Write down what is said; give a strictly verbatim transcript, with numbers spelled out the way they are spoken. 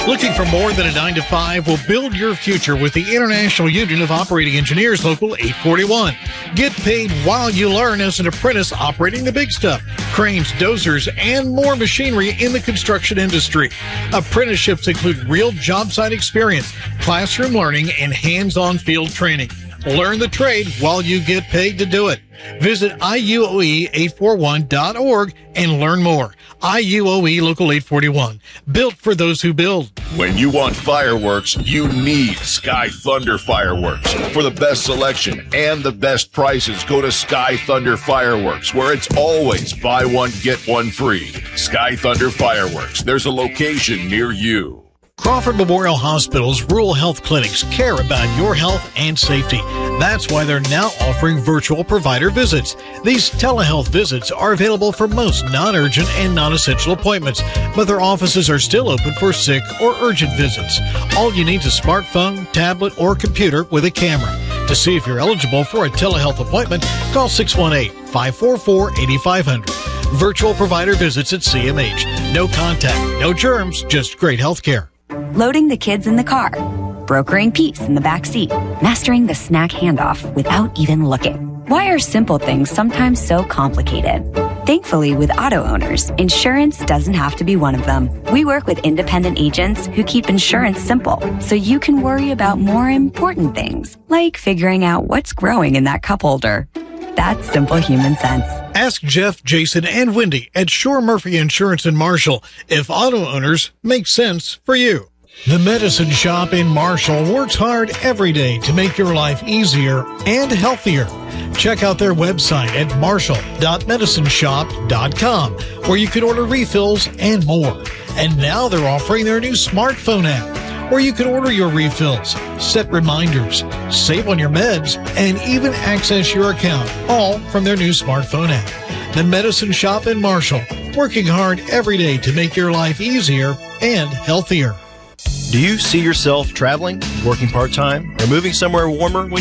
Looking for more than a nine to five? Well, build your future with the International Union of Operating Engineers, Local eight forty-one. Get paid while you learn as an apprentice operating the big stuff, cranes, dozers, and more machinery in the construction industry. Apprenticeships include real job site experience, classroom learning, and hands-on field training. Learn the trade while you get paid to do it. Visit I U O E eight forty-one dot org and learn more. I U O E Local eight forty-one, built for those who build. When you want fireworks, you need Sky Thunder Fireworks. For the best selection and the best prices, go to Sky Thunder Fireworks, where it's always buy one, get one free. Sky Thunder Fireworks. There's a location near you. Crawford Memorial Hospital's rural health clinics care about your health and safety. That's why they're now offering virtual provider visits. These telehealth visits are available for most non-urgent and non-essential appointments, but their offices are still open for sick or urgent visits. All you need is a smartphone, tablet, or computer with a camera. To see if you're eligible for a telehealth appointment, call six one eight, five four four, eight five zero zero. Virtual provider visits at C M H. No contact, no germs, just great health care. Loading the kids in the car, brokering peace in the back seat, mastering the snack handoff without even looking. Why are simple things sometimes so complicated? Thankfully, with auto owners, insurance doesn't have to be one of them. We work with independent agents who keep insurance simple, so you can worry about more important things, like figuring out what's growing in that cup holder. That's simple human sense. Ask Jeff, Jason, and Wendy at Shore Murphy Insurance in Marshall if auto owners make sense for you. The Medicine Shop in Marshall works hard every day to make your life easier and healthier. Check out their website at marshall dot medicine shop dot com, where you can order refills and more. And now they're offering their new smartphone app, where you can order your refills, set reminders, save on your meds, and even access your account, all from their new smartphone app. The Medicine Shop in Marshall, working hard every day to make your life easier and healthier. Do you see yourself traveling, working part-time, or moving somewhere warmer when